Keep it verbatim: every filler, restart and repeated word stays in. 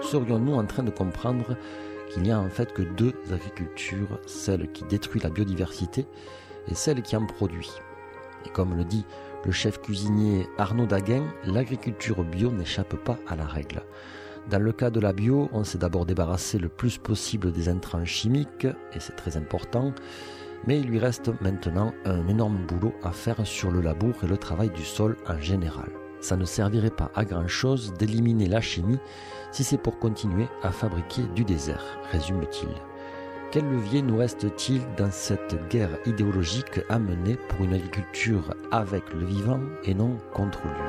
serions-nous en train de comprendre qu'il n'y a en fait que deux agricultures, celle qui détruit la biodiversité et celle qui en produit. Et comme le dit le chef cuisinier Arnaud Daguin, l'agriculture bio n'échappe pas à la règle. Dans le cas de la bio, on s'est d'abord débarrassé le plus possible des intrants chimiques, et c'est très important, mais il lui reste maintenant un énorme boulot à faire sur le labour et le travail du sol en général. Ça ne servirait pas à grand-chose d'éliminer la chimie si c'est pour continuer à fabriquer du désert, résume-t-il. Quel levier nous reste-t-il dans cette guerre idéologique à mener pour une agriculture avec le vivant et non contre lui ?